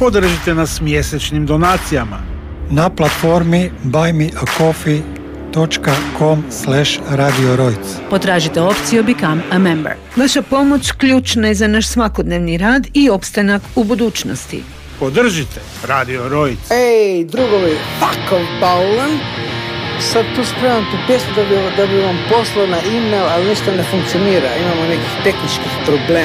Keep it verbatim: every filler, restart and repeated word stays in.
Podržite nas mjesečnim donacijama na platformi buymeacoffee dot com slash radio rojc. Potražite opciju Become a Member. Vaša pomoć ključna je za naš svakodnevni rad i opstanak u budućnosti. Podržite Radio Rojc. Ej, drugovi, fuck Baulan. Sad tu spremam tu pjesmu da bi, da bi vam poslao na e-mail, ali ništa ne funkcionira. Imamo nekih tehničkih problema.